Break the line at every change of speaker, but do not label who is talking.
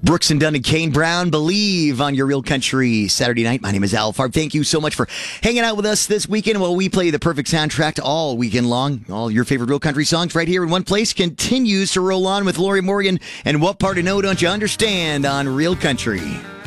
Brooks and Dunn and Kane Brown, Believe on your Real Country Saturday night. My name is Al Farb. Thank you so much for hanging out with us this weekend while we play the perfect soundtrack all weekend long. All your favorite Real Country songs right here in one place continues to roll on with Lori Morgan and What Part of No Don't You Understand on Real Country.